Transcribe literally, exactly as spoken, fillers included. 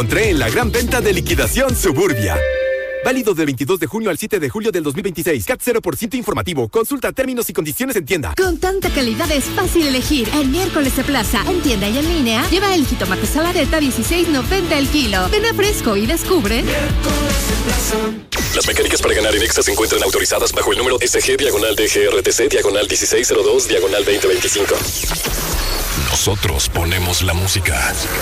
Encontré en la gran venta de liquidación Suburbia. Válido del veintidós de junio al siete de julio del dos mil veintiséis. C A T cero por ciento informativo. Consulta términos y condiciones en tienda. Con tanta calidad es fácil elegir. El miércoles de plaza, en tienda y en línea, lleva el jitomate saladeta dieciséis noventa el kilo. Ven a Fresco y descubre. Las mecánicas para ganar en Exa se encuentran autorizadas bajo el número S G diagonal D G R T C diagonal dieciséis cero dos diagonal veinte veinticinco. Nosotros ponemos la música.